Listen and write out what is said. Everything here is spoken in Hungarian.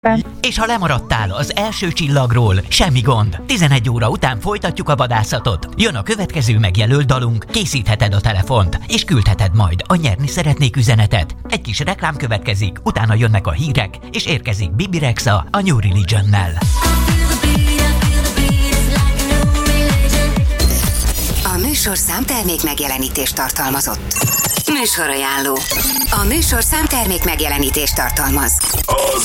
És ha lemaradtál az első csillagról, semmi gond. 11 óra után folytatjuk a vadászatot. Jön a következő megjelölt dalunk, készítheted a telefont, és küldheted majd a nyerni szeretnék üzenetet. Egy kis reklám következik, utána jönnek a hírek, és érkezik Bibi Rexha a New Religionnel. A műsor számtermék megjelenítést tartalmazott. Műsorajánló. A műsor számtermék megjelenítést tartalmaz.